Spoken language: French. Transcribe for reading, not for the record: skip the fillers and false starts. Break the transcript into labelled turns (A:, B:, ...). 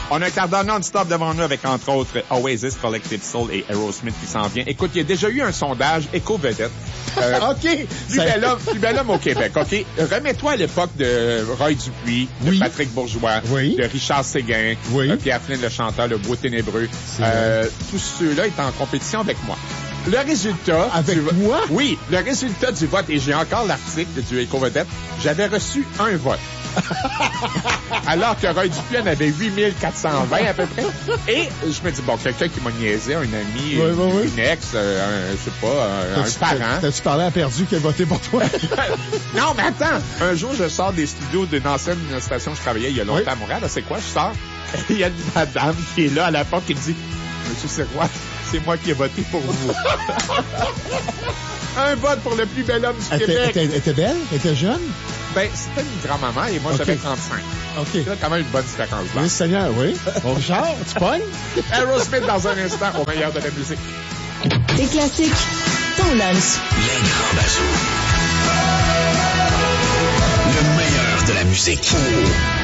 A: On a un quart d'heure non-stop devant nous avec, entre autres, Oasis, Collective Soul et Aerosmith qui s'en vient. Écoute, il y a déjà eu un sondage éco-vedette.
B: OK.
A: Plus bel homme au Québec, OK? Remets-toi à l'époque de Roy Dupuis, de Patrick Bourgeois, de Richard Séguin, Pierre Flynn, le chanteur, le beau ténébreux. Tous ceux-là étaient en compétition avec moi. Le résultat...
B: Avec moi?
A: Oui, le résultat du vote, et j'ai encore l'article du Éco-Vedette, j'avais reçu un vote. Alors que Roy Dupuis en avait 8420 à peu près. Et je me dis, bon, quelqu'un qui m'a niaisé, un ami, une ex, je sais pas, un parent.
B: T'as-tu parlé à Perdu qui a voté pour toi?
A: Non, mais attends! Un jour, je sors des studios d'une ancienne station où je travaillais il y a longtemps à Montréal. C'est quoi? Je sors. Il y a une madame qui est là à la porte qui me dit, Monsieur Sirois, c'est moi qui ai voté pour vous. Un vote pour le plus bel homme du Québec.
B: Elle était belle? Elle était jeune?
A: Ben, c'était une grand-maman et moi, j'avais 35.
B: OK.
A: C'est quand même une bonne différence.
B: Oui, Seigneur, oui. Bon, Richard, tu pognes?
A: Aerosmith dans un instant au meilleur de la musique.
C: Des classiques, ton lunch.
D: Les grands bazous. Le meilleur de la musique.